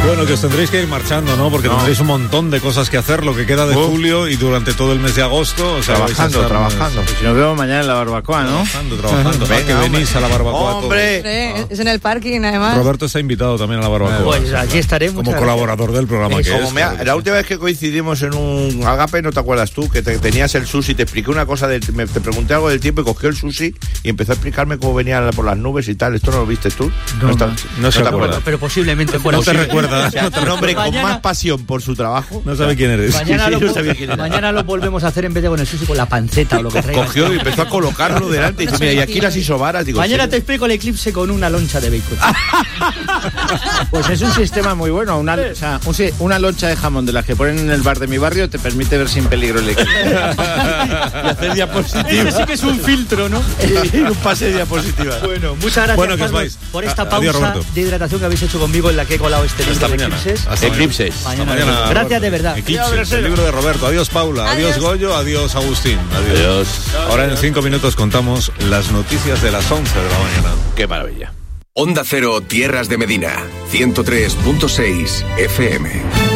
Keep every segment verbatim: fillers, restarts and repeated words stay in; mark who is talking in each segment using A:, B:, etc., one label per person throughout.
A: Bueno, que os tendréis que ir marchando, ¿no? Porque no. tendréis un montón de cosas que hacer, lo que queda de uh. julio y durante todo el mes de agosto. O sea,
B: trabajando, trabajando. Pues si nos vemos mañana en la barbacoa, ¿no?
A: Trabajando, trabajando. Venga, que venís a la barbacoa.
C: ¡Hombre! Sí, es en el parking, además.
A: Roberto está invitado también a la barbacoa.
D: Pues aquí estaremos.
A: Como colaborador del programa que
B: como
A: es.
B: Me ha, la última vez que coincidimos en un agape, ¿no te acuerdas tú? Que te, tenías el sushi, te expliqué una cosa, de, me, te pregunté algo del tiempo y cogió el sushi y empezó a explicarme cómo venía por las nubes y tal. ¿Esto no lo viste tú?
D: No, no,
B: está,
D: no,
B: no,
D: no
B: se
D: te
B: acuerda.
D: Pero posiblemente fuera.
A: No te recuerdas.
B: O sea, no te un hombre con mañana, más pasión por su trabajo.
A: No sabe quién eres.
D: Mañana,
B: sí,
D: sí,
B: sí,
D: lo,
B: no sabía quién era.
D: Mañana lo volvemos a hacer en vez de con el sushi con la panceta o lo que traiga.
B: Cogió y empezó a colocarlo delante y dice, mira, y aquí las isobaras. Digo,
D: mañana
B: sí.
D: te explico el eclipse con una loncha de bacon.
B: Pues es un sistema muy bueno. Una, o sea, un, una loncha de jamón de las que ponen en el bar de mi barrio te permite ver sin peligro el eclipse. Y hacer diapositivas.
D: Este sí que es un filtro, ¿no?
B: Y un pase de diapositivas.
D: Bueno, muchas gracias,
A: bueno,
D: Carlos, por esta pausa
A: Adiós,
D: de hidratación que habéis hecho conmigo en la que he colado este libro de eclipses.
A: Hasta
B: eclipses.
D: Mañana.
A: Mañana,
D: Gracias,
A: Roberto.
D: de verdad.
A: Eclipses, el libro de Roberto. Adiós, Paula. Adiós, adiós Goyo. Adiós, Agustín. Adiós.
B: Adiós.
A: Ahora en cinco minutos contamos las noticias de las once de la mañana.
B: Qué maravilla.
E: Onda Cero, Tierras de Medina, ciento tres punto seis F M.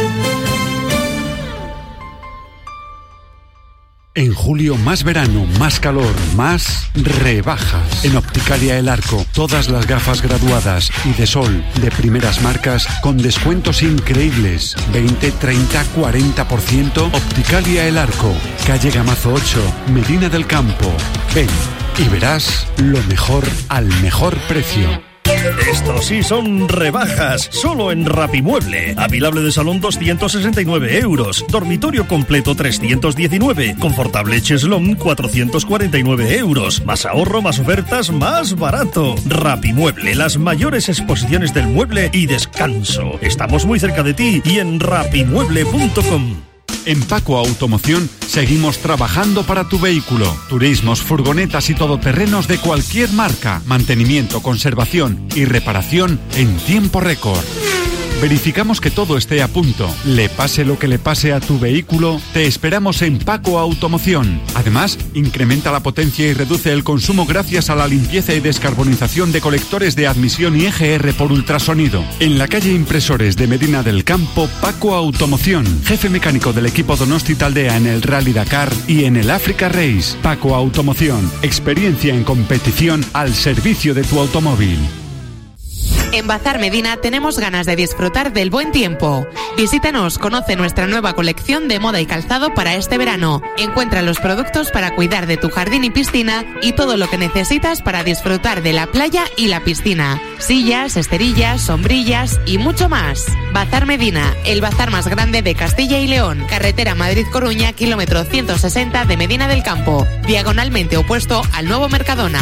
F: En julio, más verano, más calor, más rebajas. En Opticalia El Arco, todas las gafas graduadas y de sol de primeras marcas con descuentos increíbles. veinte, treinta, cuarenta por ciento. Opticalia El Arco, calle Gamazo ocho, Medina del Campo. Ven y verás lo mejor al mejor precio.
G: Esto sí son rebajas, solo en Rapimueble. Avilable de salón doscientos sesenta y nueve euros, dormitorio completo trescientos diecinueve, confortable cheslón cuatrocientos cuarenta y nueve euros. Más ahorro, más ofertas, más barato. Rapimueble, las mayores exposiciones del mueble y descanso. Estamos muy cerca de ti y en rapimueble punto com.
F: En Paco Automoción seguimos trabajando para tu vehículo. Turismos, furgonetas y todoterrenos de cualquier marca. Mantenimiento, conservación y reparación en tiempo récord. Verificamos que todo esté a punto. Le pase lo que le pase a tu vehículo, te esperamos en Paco Automoción. Además, incrementa la potencia y reduce el consumo gracias a la limpieza y descarbonización de colectores de admisión y E G R por ultrasonido. En la calle Impresores de Medina del Campo, Paco Automoción. Jefe mecánico del equipo Donosti Taldea en el Rally Dakar y en el Africa Race. Paco Automoción. Experiencia en competición al servicio de tu automóvil.
H: En Bazar Medina tenemos ganas de disfrutar del buen tiempo. Visítanos, conoce nuestra nueva colección de moda y calzado para este verano. Encuentra los productos para cuidar de tu jardín y piscina y todo lo que necesitas para disfrutar de la playa y la piscina. Sillas, esterillas, sombrillas y mucho más. Bazar Medina, el bazar más grande de Castilla y León. Carretera Madrid-Coruña, kilómetro ciento sesenta de Medina del Campo. Diagonalmente opuesto al nuevo Mercadona.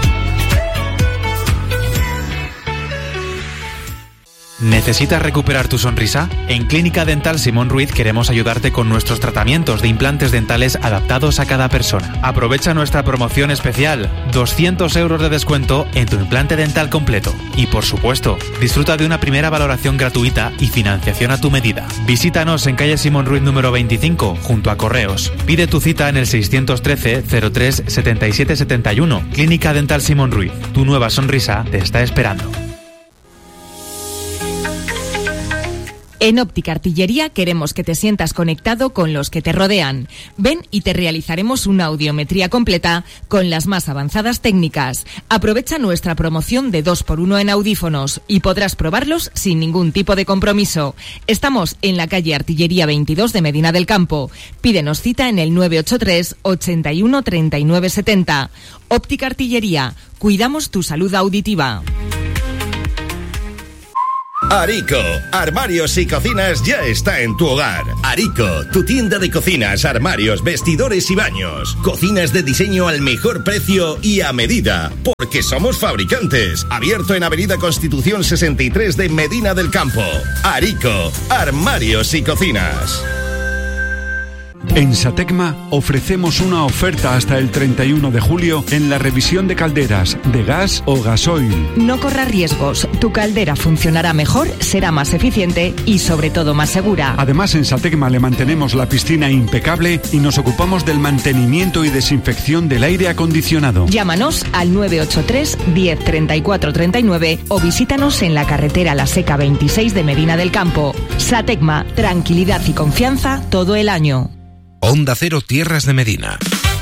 I: ¿Necesitas recuperar tu sonrisa? En Clínica Dental Simón Ruiz queremos ayudarte con nuestros tratamientos de implantes dentales adaptados a cada persona. Aprovecha nuestra promoción especial, doscientos euros de descuento en tu implante dental completo. Y por supuesto, disfruta de una primera valoración gratuita y financiación a tu medida. Visítanos en calle Simón Ruiz número veinticinco, junto a Correos. Pide tu cita en el seiscientos trece, cero tres, setenta y siete setenta y uno. Clínica Dental Simón Ruiz. Tu nueva sonrisa te está esperando.
J: En Óptica Artillería queremos que te sientas conectado con los que te rodean. Ven y te realizaremos una audiometría completa con las más avanzadas técnicas. Aprovecha nuestra promoción de dos por uno en audífonos y podrás probarlos sin ningún tipo de compromiso. Estamos en la calle Artillería veintidós de Medina del Campo. Pídenos cita en el nueve ocho tres, ochenta y uno, treinta y nueve setenta. Óptica Artillería. Cuidamos tu salud auditiva.
K: Arico, armarios y cocinas ya está en tu hogar. Arico, tu tienda de cocinas, armarios, vestidores y baños. Cocinas de diseño al mejor precio y a medida, porque somos fabricantes. Abierto en Avenida Constitución sesenta y tres de Medina del Campo. Arico, armarios y cocinas.
F: En Satecma ofrecemos una oferta hasta el treinta y uno de julio en la revisión de calderas de gas o gasoil.
J: No corras riesgos, tu caldera funcionará mejor, será más eficiente y sobre todo más segura.
F: Además, en Satecma le mantenemos la piscina impecable y nos ocupamos del mantenimiento y desinfección del aire acondicionado.
J: Llámanos al nueve ocho tres, diez, treinta y cuatro, treinta y nueve o visítanos en la carretera La Seca veintiséis de Medina del Campo. Satecma, tranquilidad y confianza todo el año.
L: Onda Cero Tierras de Medina.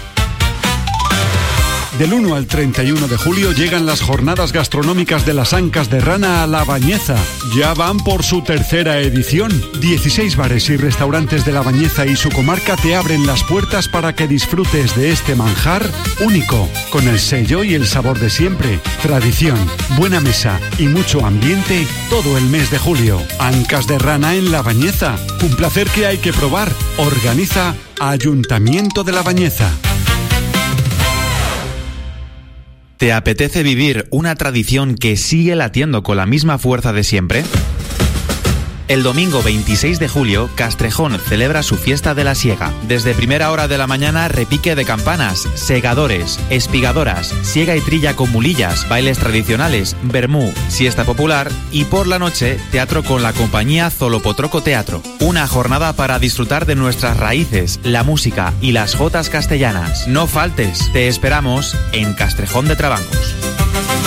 F: Del uno al treinta y uno de julio llegan las jornadas gastronómicas de las Ancas de Rana a La Bañeza. Ya van por su tercera edición. dieciséis bares y restaurantes de La Bañeza y su comarca te abren las puertas para que disfrutes de este manjar único, con el sello y el sabor de siempre. Tradición, buena mesa y mucho ambiente todo el mes de julio. Ancas de Rana en La Bañeza. Un placer que hay que probar. Organiza Ayuntamiento de La Bañeza.
I: ¿Te apetece vivir una tradición que sigue latiendo con la misma fuerza de siempre? El domingo veintiséis de julio, Castrejón celebra su fiesta de la siega. Desde primera hora de la mañana, repique de campanas, segadores, espigadoras, siega y trilla con mulillas, bailes tradicionales, vermú, siesta popular y por la noche, teatro con la compañía Zolopotroco Teatro. Una jornada para disfrutar de nuestras raíces, la música y las jotas castellanas. No faltes, te esperamos en Castrejón de Trabancos.